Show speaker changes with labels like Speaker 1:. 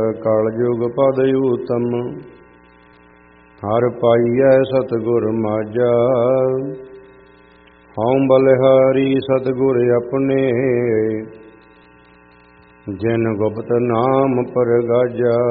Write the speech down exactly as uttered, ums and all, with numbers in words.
Speaker 1: ਕਲਯੁਗ ਪਦ ਊਤਮ। ਹਰ ਪਾਈਐ ਸਤਿਗੁਰ ਮਾਝਾ, ਹਉ ਬਲਿਹਾਰੀ ਸਤਿਗੁਰ ਆਪਣੇ। ਜਿਨ ਗੁਪਤ ਨਾਮ ਪਰਗਾਜਾ।